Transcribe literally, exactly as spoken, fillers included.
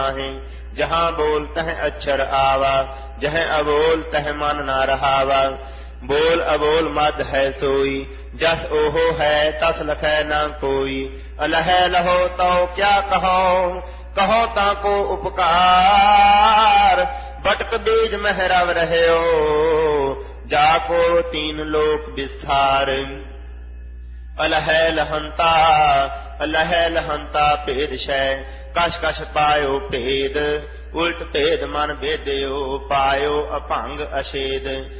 जहाँ बोल तह अक्षर आवा, जह अबोल तह मन ना रहावा। बोल अबोल मद है सोई, जस ओहो है तस लखै न कोई। अलह लहो तो क्या कहो, कहो ताको उपकार। बटक बीज महरव रहो, जाको तीन लोक विस्तार। अलह लहंता अलह लहंता भेद शै, कश कश पायो भेद। उल्ट भेद मन भेद्यो, पायो अभंग अछेद।